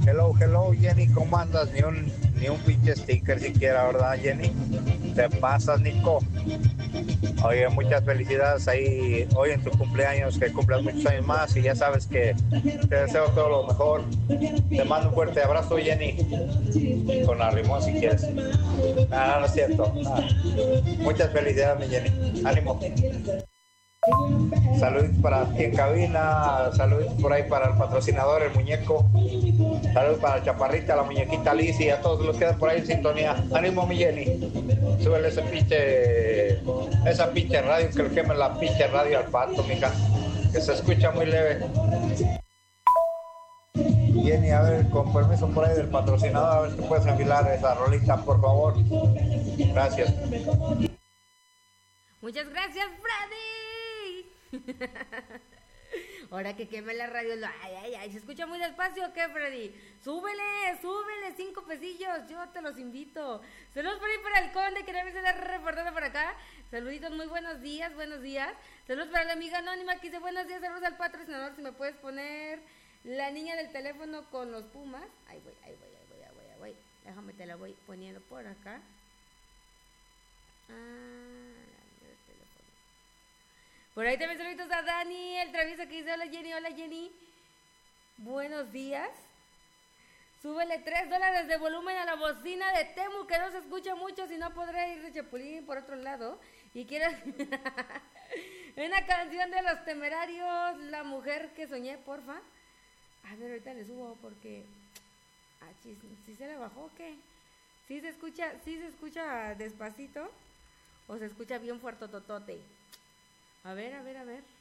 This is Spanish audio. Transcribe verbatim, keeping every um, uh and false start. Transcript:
Hello, hello, Jenny, ¿cómo andas? Ni un, ni un pinche sticker siquiera, ¿verdad, Jenny? Te pasas, Nico. Oye, muchas felicidades ahí hoy en tu cumpleaños, que cumplas muchos años más y ya sabes que te deseo todo lo mejor. Te mando un fuerte abrazo, Jenny. Con la rimón si quieres. Ah, no es cierto. Ah. Muchas felicidades, mi Jenny. Ánimo. Saludos para ti en cabina, saludos por ahí para el patrocinador, el muñeco, saludos para la chaparrita, la muñequita Liz y a todos los que quedan por ahí en sintonía. Ánimo, mi Jenny, súbele ese pinche, esa pinche radio, que le queme la pinche radio al pato, mija, que se escucha muy leve. Jenny, a ver, con permiso por ahí del patrocinador, a ver si puedes enfilar esa rolita, por favor. Gracias. Muchas gracias, Freddy. Ahora que queme la radio, ay, ay, ay, ¿se escucha muy despacio o qué, Freddy? Súbele, súbele, cinco pesillos, yo te los invito. Saludos por ahí para el conde, que debe estar reportando por acá. Saluditos, muy buenos días, buenos días. Saludos para la amiga anónima que dice buenos días, saludos al patrocinador, si me puedes poner la niña del teléfono con los Pumas. Ahí voy, ahí voy, ahí voy, ahí voy, ahí voy. Déjame, te la voy poniendo por acá. Ah, por ahí también saluditos a Dani, el travieso que dice hola Jenny, hola Jenny. Buenos días. Súbele tres dólares de volumen a la bocina de Temu, que no se escucha mucho, si no podré ir de Chapulín por otro lado. Y quiero una canción de Los Temerarios, La Mujer que Soñé, porfa. A ver, ahorita le subo porque... Ah, chis, ¿sí se le bajó o qué? ¿Sí se escucha, sí se escucha despacito? ¿O se escucha bien fuertototote? A ver, a ver, a ver.